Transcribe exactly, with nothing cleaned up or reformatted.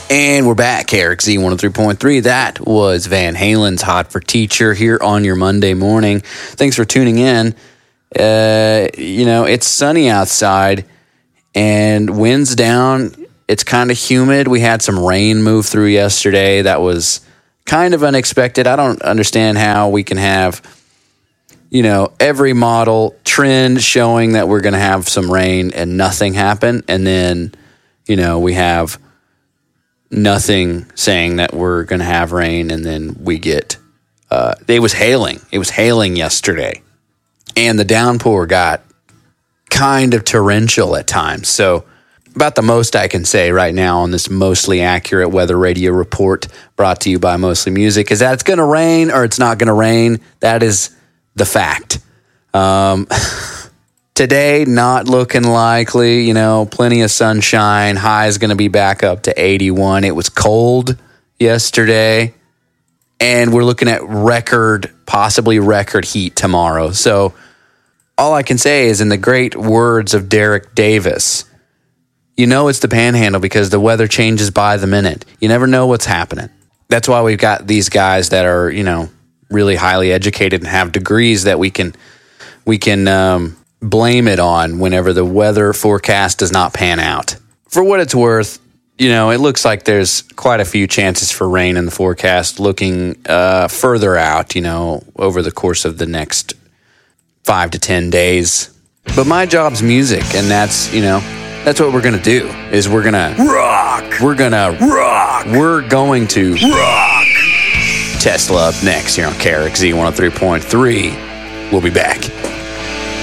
And we're back, K R X Z one oh three point three. That was Van Halen's Hot for Teacher here on your Monday morning. Thanks for tuning in. Uh, you know, it's sunny outside and wind's down. It's kind of humid. We had some rain move through yesterday. That was kind of unexpected. I don't understand how we can have, you know, every model trend showing that we're going to have some rain and nothing happen. And then, you know, we have nothing saying that we're going to have rain, and then we get, uh, it was hailing. It was hailing yesterday. And the downpour got kind of torrential at times. So about the most I can say right now on this mostly accurate weather radio report brought to you by Mostly Music is that it's going to rain or it's not going to rain. That is the fact. Um, today, not looking likely, you know, plenty of sunshine. High is going to be back up to eighty-one. It was cold yesterday, and we're looking at record, possibly record heat tomorrow. So all I can say is, in the great words of Derek Davis, you know it's the Panhandle because the weather changes by the minute. You never know what's happening. That's why we've got these guys that are, you know, really highly educated and have degrees that we can we can um, blame it on whenever the weather forecast does not pan out. For what it's worth, you know, it looks like there's quite a few chances for rain in the forecast looking uh, further out, you know, over the course of the next five to ten days. But my job's music, and that's, you know, that's what we're going to do, is we're going to rock. We're going to rock. We're going to rock. Tesla up next here on K R X Z one oh three point three. We'll be back.